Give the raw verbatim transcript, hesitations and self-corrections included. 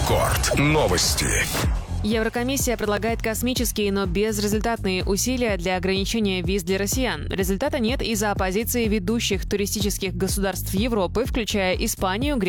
Рекорд. Новости. Еврокомиссия предлагает космические, но безрезультатные усилия для ограничения виз для россиян. Результата нет из-за оппозиции ведущих туристических государств Европы, включая Испанию, Грецию,